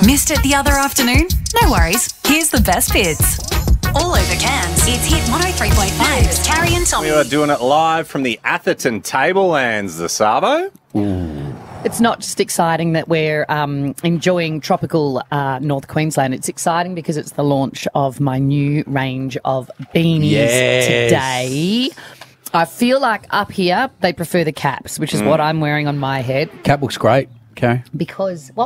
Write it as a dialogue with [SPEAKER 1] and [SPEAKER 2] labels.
[SPEAKER 1] Missed it the other afternoon? No worries. Here's the best bits. All over Cairns, it's Hit 103.5 with Carrie and Tommy.
[SPEAKER 2] We are doing it live from the Atherton Tablelands, the Savo.
[SPEAKER 3] It's not just exciting that we're enjoying tropical North Queensland. It's exciting because it's the launch of my new range of beanies today. I feel like up here they prefer the caps, which is what I'm wearing on my head.
[SPEAKER 4] Cap looks great, Carrie.
[SPEAKER 3] Because